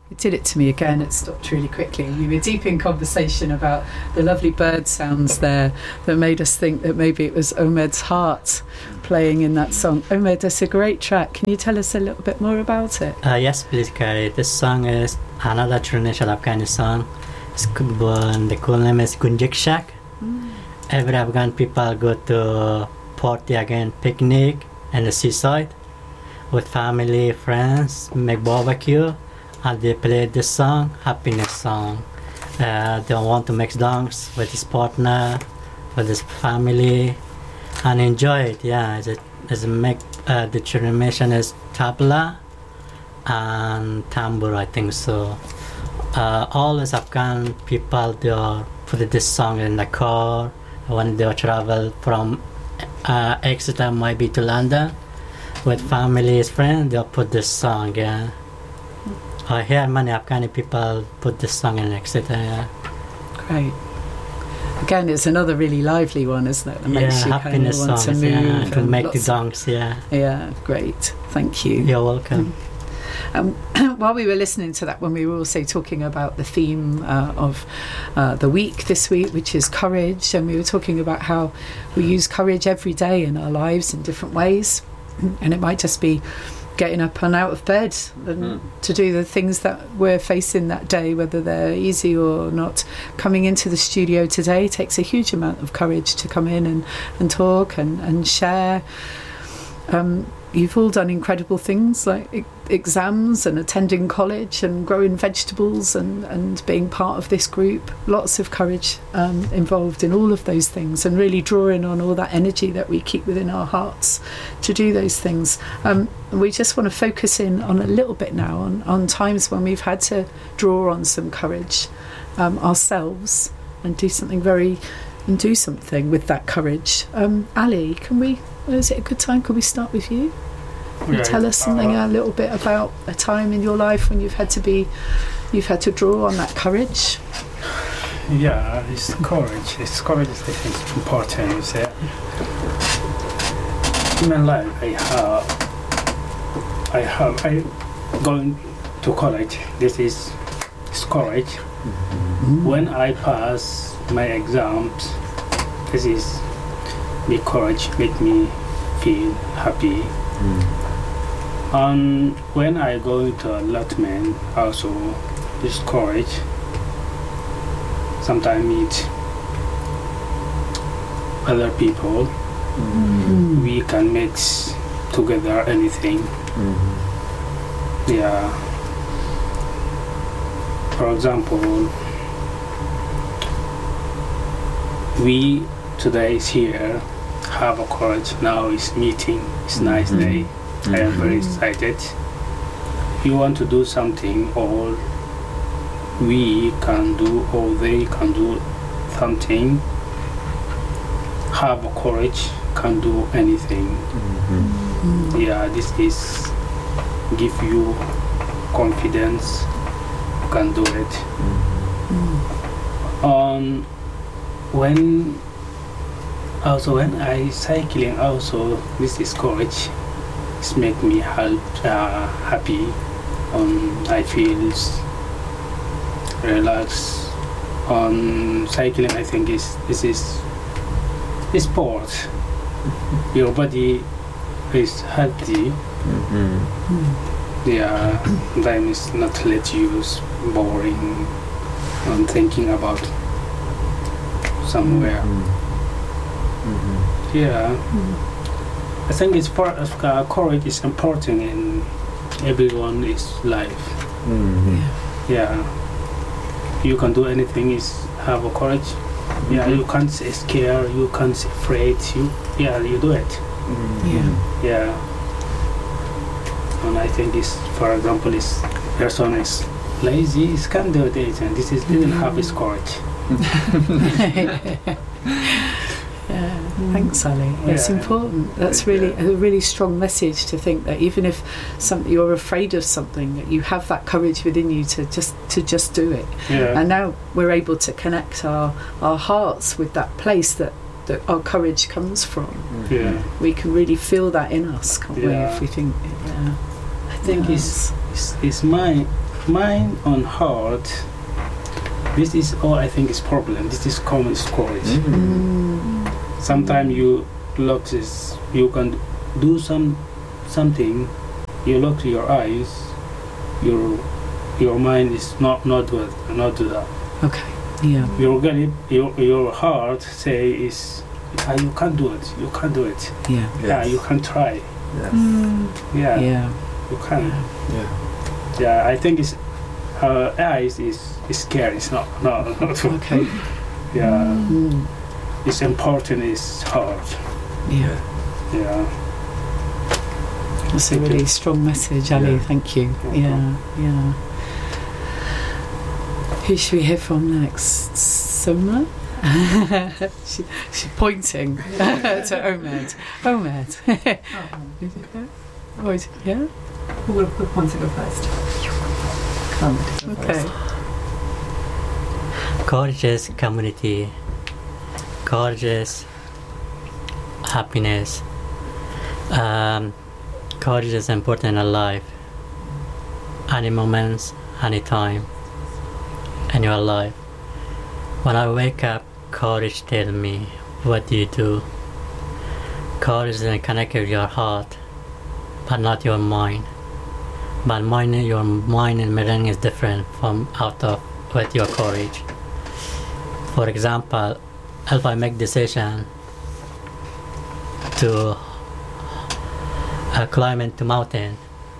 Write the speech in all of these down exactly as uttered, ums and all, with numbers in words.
It did it to me again. It stopped really quickly. We were deep in conversation about the lovely bird sounds there that made us think that maybe it was Omed's heart playing in that song. Omed, that's a great track. Can you tell us a little bit more about it? Uh, yes, please, Carrie. This song is another traditional Afghani song. It's, the cool name is Gunjik Shak. Mm. Every Afghan people go to party again, picnic and the seaside with family, friends, make barbecue. And they play this song, happiness song. Uh, they want to make songs with his partner, with his family, and enjoy it. Yeah, it's a, it's a make uh, the transmission is tabla and tambur, I think so. Uh, all the Afghan people, they are put this song in the car when they travel from uh, Exeter maybe to London with families, friends. They'll put this song. Yeah. I hear many Afghani people put this song in Exeter. Yeah. Great. Again, it's another really lively one, isn't it? That yeah, makes you happiness kind of want songs, to move yeah, to make the of, songs, yeah. Yeah, great. Thank you. You're welcome. Um, while we were listening to that one, we were also talking about the theme uh, of uh, the week this week, which is courage, and we were talking about how we use courage every day in our lives in different ways, and it might just be getting up and out of bed and mm. to do the things that we're facing that day, whether they're easy or not. Coming into the studio today takes a huge amount of courage to come in and, and talk and, and share. Um, you've all done incredible things like e- exams and attending college and growing vegetables and, and being part of this group. Lots of courage um, involved in all of those things, and really drawing on all that energy that we keep within our hearts to do those things. Um, we just want to focus in on a little bit now on, on times when we've had to draw on some courage um, ourselves and do something very and do something with that courage. Um, Ali, can we is it a good time? Could we start with you? Can you yeah, tell us something uh, a little bit about a time in your life when you've had to be, you've had to draw on that courage? Yeah, it's courage. It's courage is it's important. You say. In my life, I have, I have, I going to college. This is, it's courage. Mm-hmm. When I pass my exams, this is. The courage make me feel happy. Mm. And when I go to allotment, also this courage. Sometimes meet other people. Mm. We can mix together anything. Mm. Yeah. For example, we today is here. Have a courage. Now it's meeting. It's a nice mm-hmm. day. Mm-hmm. I am very excited. If you want to do something, or we can do, or they can do something, have a courage, can do anything. Mm-hmm. Yeah, this is give you confidence. You can do it. Mm-hmm. Um, when Also, when I cycling, also this is courage. It's make me help, uh, happy. Um, I feel relaxed. On um, cycling, I think is this is is sport. Your body is healthy. Mm-hmm. Yeah, time is not let you boring and thinking about somewhere. Mm-hmm. Mm-hmm. Yeah, mm-hmm. I think it's part of uh, courage is important in everyone's life. Mm-hmm. Yeah, you can do anything. Is have a courage. Mm-hmm. Yeah, you can't say scared. You can't say afraid. You yeah, you do it. Mm-hmm. Yeah, yeah. And I think this, for example, this person is lazy. He can't do it, and this is didn't have his courage. Yeah, thanks, Ali. Yeah. It's important. That's really a really strong message to think that even if some, you're afraid of something, that you have that courage within you to just to just do it. Yeah. And now we're able to connect our, our hearts with that place that, that our courage comes from. Yeah. We can really feel that in us, can't yeah. we? If we think, yeah. I think yes. it's, it's it's my mind and heart. This is all I think is problem. This is common courage. Mm. Sometimes you look this, you can do some something. You look to your eyes, your your mind is not not do it, not do that. Okay. Yeah. Your gully, your your heart say is, ah, you can't do it. You can't do it. Yeah. Yeah, you can try. Yes. Mm. Yeah, Yeah. you can. Yeah. Yeah, I think it's her eyes is is scary. It's not not not. Okay. Yeah, Mm. it's important. It's hard. Yeah. Yeah. That's a Thank really you. strong message, Ali. Yeah. Thank you. Okay. Yeah. Yeah. Who should we hear from next? Soma? she, she's pointing to Omed. Omed. Oh, is- yeah? Who will who wants to go first? Come. Okay. Gorgeous community, gorgeous happiness, um, courage is important in life. Any moments, any time in your life. When I wake up, courage tells me, what do you do? Courage is connected with your heart, but not your mind. But mind, your mind and brain is different from out of with your courage. For example, if I make decision to uh, climb into mountain,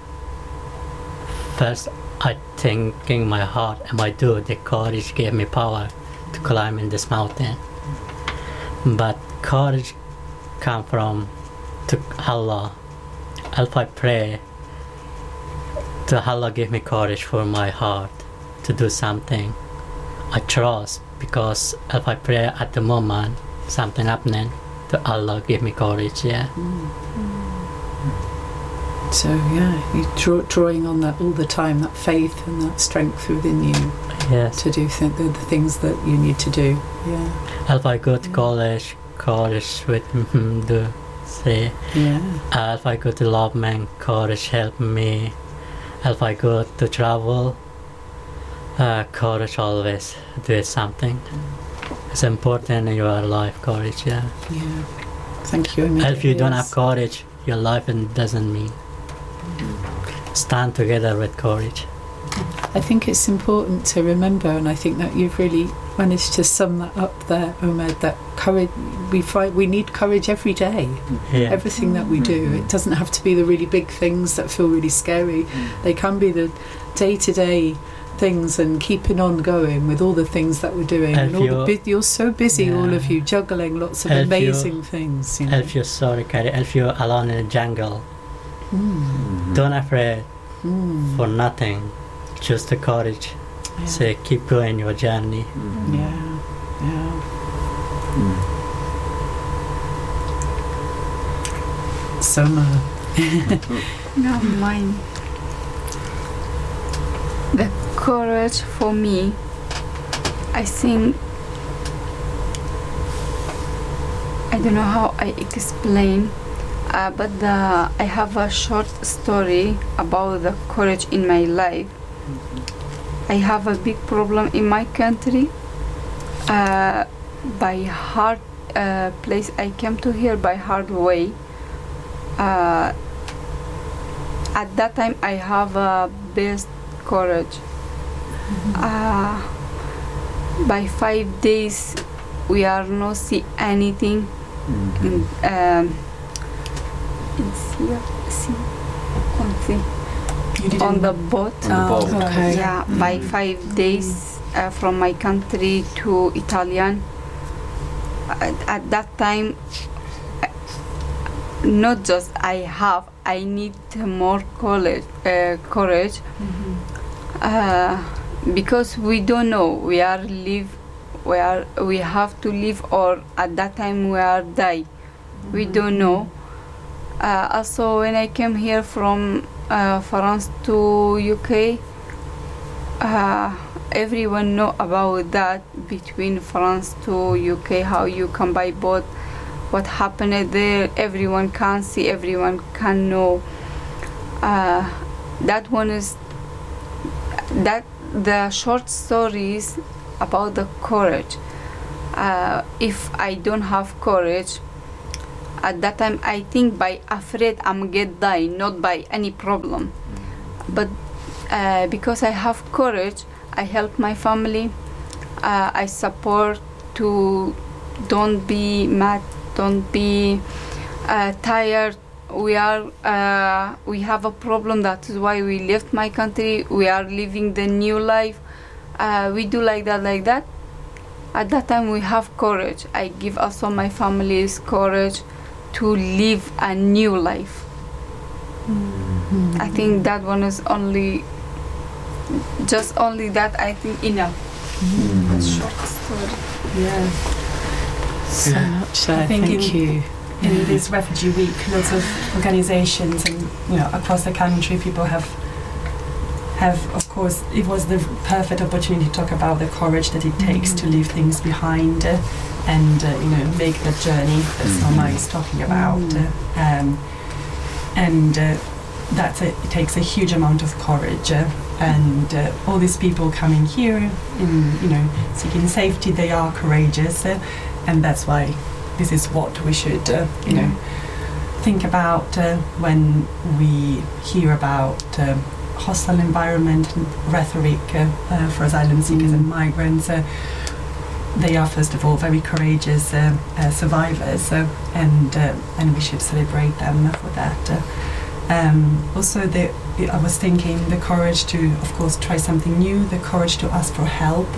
first I think in my heart, am I do the courage gave me power to climb in this mountain. But courage come from to Allah. If I pray to Allah, give me courage for my heart to do something. I trust, because if I pray at the moment, something happening, to Allah give me courage. Yeah. So, yeah, you're draw, drawing on that all the time, that faith and that strength within you Yes. to do th- the, the things that you need to do. Yeah. If I go to college, courage with me do say. Yeah. Uh, if I go to Lobman, courage help me. If I go to travel, uh, courage always do something. It's important in your life, courage. Yeah. Yeah. Thank you. Omed. If you don't Yes. have courage, your life it doesn't mean. Stand together with courage. I think it's important to remember, and I think that you've really managed to sum that up there, Omed, that courage, we find we need courage every day. Yeah. Everything that we do, it doesn't have to be the really big things that feel really scary. They can be the day-to-day things, and keeping on going with all the things that we're doing. If And all the you- bu- you're so busy, Yeah. all of you, juggling lots of If you- amazing things. You know? If you're sorry, Carrie, if you're alone in the jungle, Mm. don't afraid Mm. for nothing. Just the courage. Yeah. Say keep going your journey. Yeah, yeah. Soma. No, mine. The courage for me, I think, I don't know how I explain, uh, but the, I have a short story about the courage in my life. I have a big problem in my country. Uh, by hard uh, place, I came to here by hard way. Uh, at that time I have a best courage. Uh, by five days we are not see anything in, um, in sea, sea, on, sea, on the boat. Oh, okay. Yeah, by five days uh, from my country to Italian. At, at that time, uh, not just I have, I need more courage, uh, courage, uh, because we don't know we are live, we are we have to live, or at that time we are die. We don't know. Uh, also, when I came here from uh, France to U K, uh, everyone know about that between France to U K, how you can buy boat, what happened there. Everyone can see, everyone can know. Uh, that one is that the short stories about the courage. Uh, if I don't have courage, at that time I think by afraid I'm get die, not by any problem. But uh, because I have courage, I help my family. Uh, I support to don't be mad, don't be uh, tired. We are uh, we have a problem. That is why we left my country. We are living the new life. Uh, we do like that, like that. At that time, we have courage. I give also my family's courage to live a new life. Mm-hmm. I think that one is only, just only that. I think enough. Mm-hmm. A short story. Yeah. So yeah. much there. I think Thank in, you. In yeah. this Refugee Week, lots of organisations and you know across the country, people have have of course it was the perfect opportunity to talk about the courage that it takes mm-hmm. to leave things behind uh, and uh, you know make the journey that Soma is talking about. Mm-hmm. uh, um, and uh, that's a, it takes a huge amount of courage. Uh, and uh, all these people coming here in you know seeking safety, they are courageous, uh, and that's why this is what we should uh, you know think about uh, when we hear about uh, hostile environment and rhetoric uh, uh, for asylum seekers mm. and migrants. Uh, they are first of all very courageous uh, uh, survivors, uh, and uh, and we should celebrate them for that. Uh, um, also, the, I was thinking the courage to, of course, try something new, the courage to ask for help.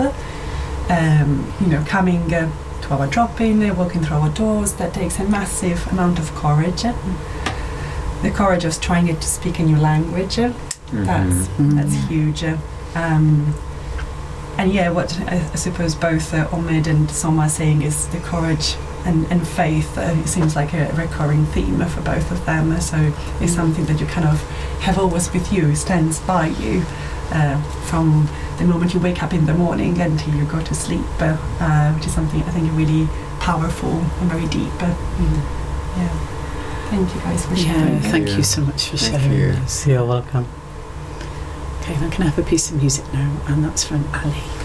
Um, you know, coming uh, to our drop-in, uh, walking through our doors, that takes a massive amount of courage. Uh, the courage of trying to speak a new language. Uh, Mm-hmm. That's mm-hmm. that's huge, uh, um, and yeah, what I, I suppose both uh, Omid and Soma are saying is the courage and, and faith. Uh, it seems like a recurring theme for both of them. Uh, so it's something that you kind of have always with you, stands by you uh, from the moment you wake up in the morning until you go to sleep, uh, uh, which is something I think really powerful and very deep. Uh, mm, yeah, thank you guys for sharing. Yeah, thank Yeah. you so much for Thank sharing you. this. You're welcome. Okay, I'm going to have a piece of music now, and that's from Ali.